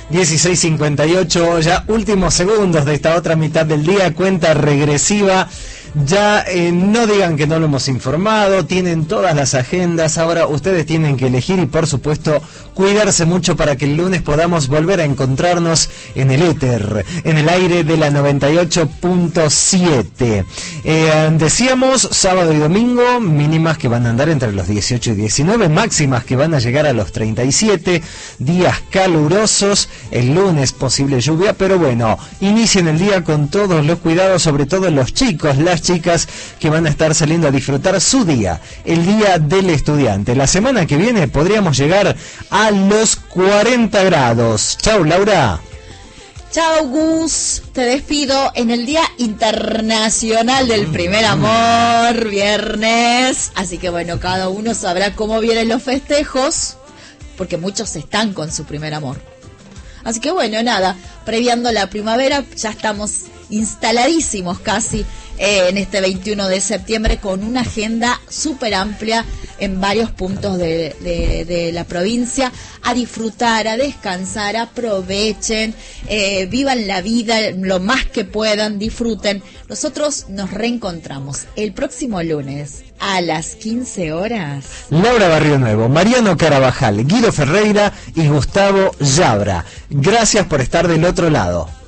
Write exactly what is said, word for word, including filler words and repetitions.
dieciséis cincuenta y ocho, ya últimos segundos de esta otra mitad del día, cuenta regresiva. Ya eh, no digan que no lo hemos informado, tienen todas las agendas, ahora ustedes tienen que elegir y por supuesto cuidarse mucho para que el lunes podamos volver a encontrarnos en el éter, en el aire de la noventa y ocho punto siete. Eh, decíamos sábado y domingo, mínimas que van a andar entre los dieciocho y diecinueve, máximas que van a llegar a los treinta y siete, días calurosos, el lunes posible lluvia, pero bueno, inicien el día con todos los cuidados, sobre todo los chicos, las chicas que van a estar saliendo a disfrutar su día, el día del estudiante. La semana que viene podríamos llegar a los cuarenta grados. Chau, Laura. Chao, Gus. Te despido en el Día Internacional del Primer Amor, viernes. Así que bueno, cada uno sabrá cómo vienen los festejos, porque muchos están con su primer amor. Así que bueno, nada, previando la primavera, ya estamos instaladísimos casi eh, en este veintiuno de septiembre con una agenda súper amplia en varios puntos de, de, de la provincia, a disfrutar, a descansar, aprovechen, eh, vivan la vida lo más que puedan, disfruten. Nosotros nos reencontramos el próximo lunes a las quince horas. Laura Barrio Nuevo, Mariano Carabajal, Guido Ferreira y Gustavo Yabra. Gracias por estar del otro lado.